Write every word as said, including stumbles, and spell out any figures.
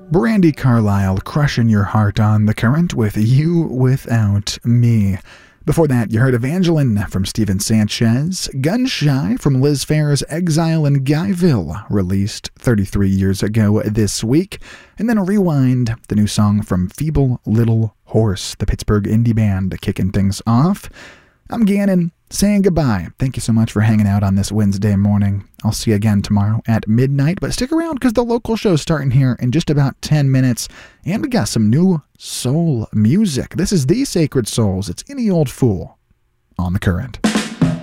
Brandi Carlile crushing your heart on The Current with You Without Me. Before that, you heard Evangeline from Steven Sanchez, Gun Shy from Liz Phair's Exile in Guyville, released thirty-three years ago this week, and then Rewind, the new song from Feeble Little Horse, the Pittsburgh indie band, kicking things off. I'm Gannon, saying goodbye. Thank you so much for hanging out on this Wednesday morning. I'll see you again tomorrow at midnight, but stick around because the local show's starting here in just about ten minutes, and we got some new soul music. This is The Sacred Souls. It's Any Old Fool on The Current.